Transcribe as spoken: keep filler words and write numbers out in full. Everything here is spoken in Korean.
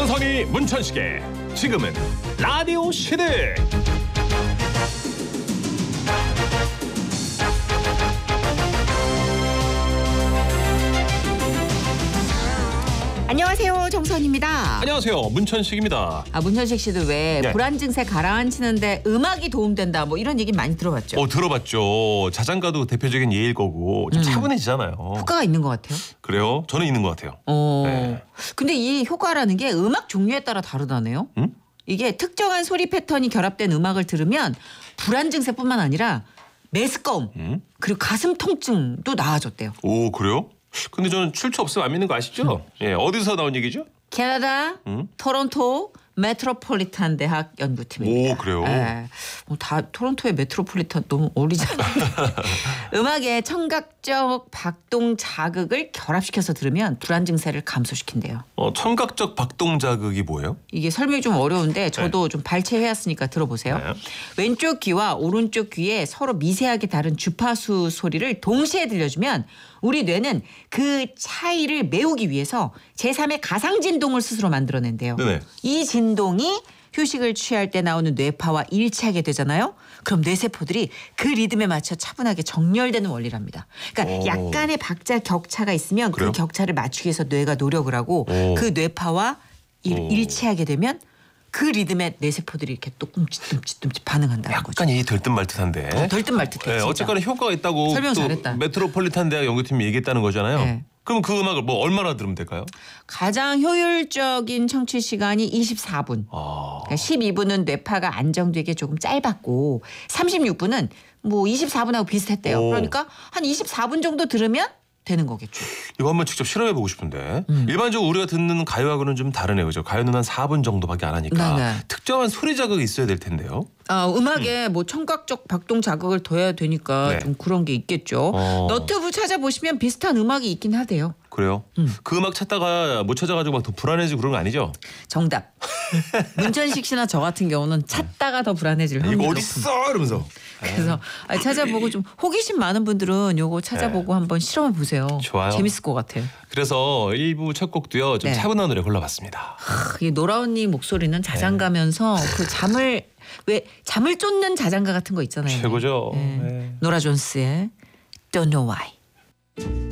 정선이 문천식의 지금은 라디오 시대. 안녕하세요, 정선입니다. 안녕하세요, 문천식입니다. 아, 문천식 씨도 왜 네. 불안 증세 가라앉히는데 음악이 도움된다 뭐 이런 얘기 많이 들어봤죠? 어 들어봤죠. 자장가도 대표적인 예일 거고 좀 음. 차분해지잖아요. 효과가 있는 것 같아요. 그래요? 저는 있는 것 같아요. 어. 네. 근데 이 효과라는 게 음악 종류에 따라 다르다네요. 음? 이게 특정한 소리 패턴이 결합된 음악을 들으면 불안 증세뿐만 아니라 메스꺼움 음? 그리고 가슴 통증도 나아졌대요. 오 그래요? 근데 저는 출처 없으면 안 믿는 거 아시죠? 예, 어디서 나온 얘기죠? 캐나다 음? 토론토 메트로폴리탄 대학 연구팀입니다. 오, 그래요? 예. 뭐 다 토론토의 메트로폴리탄 너무 어리잖아요. 음악의 청각적 박동 자극을 결합시켜서 들으면 불안 증세를 감소시킨대요. 어, 청각적 박동 자극이 뭐예요? 이게 설명이 좀 어려운데 저도 좀 발췌해왔으니까 들어보세요. 네. 왼쪽 귀와 오른쪽 귀에 서로 미세하게 다른 주파수 소리를 동시에 들려주면 우리 뇌는 그 차이를 메우기 위해서 제삼의 가상 진동을 스스로 만들어낸대요. 네네. 이 진동이 휴식을 취할 때 나오는 뇌파와 일치하게 되잖아요. 그럼 뇌세포들이 그 리듬에 맞춰 차분하게 정렬되는 원리랍니다. 그러니까 오. 약간의 박자 격차가 있으면 그래요? 그 격차를 맞추기 위해서 뇌가 노력을 하고 오. 그 뇌파와 일, 오. 일치하게 되면 그 리듬에 뇌세포들이 이렇게 또 끔찍끔찍끔찍 반응한다는 거죠. 약간 이 들뜬말듯한데. 어, 들뜬말듯해. 네, 진짜. 어쨌거나 효과가 있다고 설명 또 잘했다. 메트로폴리탄 대학 연구팀이 얘기했다는 거잖아요. 네. 그럼 그 음악을 뭐 얼마나 들으면 될까요? 가장 효율적인 청취 시간이 이십사 분. 아, 그러니까 십이 분은 뇌파가 안정되게 조금 짧았고 삼십육 분은 뭐 이십사 분하고 비슷했대요. 오. 그러니까 한 이십사 분 정도 들으면 되는 거겠죠. 이거 한번 직접 실험해보고 싶은데 음. 일반적으로 우리가 듣는 가요하고는 좀 다르네요. 그죠? 가요는 한 사 분 정도밖에 안 하니까 네네. 특정한 소리 자극이 있어야 될 텐데요. 아, 음악에 뭐 청각적 박동 자극을 더해야 되니까 네. 좀 그런 게 있겠죠. 어. 너튜브 찾아보시면 비슷한 음악이 있긴 하대요. 그래요? 음. 그 음악 찾다가 못 찾아가지고 막 더 불안해지고 그런 거 아니죠? 정답. 문천식 씨나 저 같은 경우는 찾다가 더 불안해질 확률이 이거 높은. 어딨어? 이러면서. 그래서 아니, 찾아보고 좀 호기심 많은 분들은 요거 찾아보고 한번 실험해 보세요. 네. 좋아요. 재밌을 것 같아요. 그래서 일 부 첫 곡도요. 좀 네. 차분한 노래 골라봤습니다. 이 노라 언니 목소리는 자장가면서 네. 그 잠을 왜 잠을 쫓는 자장가 같은 거 있잖아요. 최고죠. 네. 네. 노라 존스의 Don't Know Why.